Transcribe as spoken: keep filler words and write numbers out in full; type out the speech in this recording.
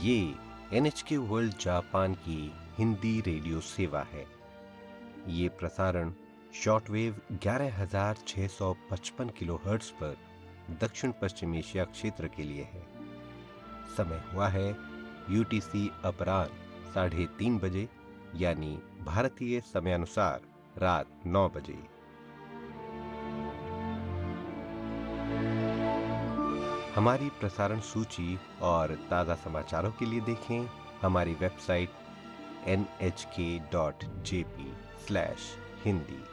ये N H के world Japan की हिंदी रेडियो सेवा है। ये प्रसारण शॉर्टवेव ग्यारह हज़ार छह सौ पचपन किलोहर्ट्ज़ पर दक्षिण पश्चिम एशिया क्षेत्र के लिए है। समय हुआ है यूटीसी अपराह्न साढ़े तीन बजे, यानी भारतीय समयानुसार रात नौ बजे। हमारी प्रसारण सूची और ताज़ा समाचारों के लिए देखें हमारी वेबसाइट एन एच के dot J P slash Hindi.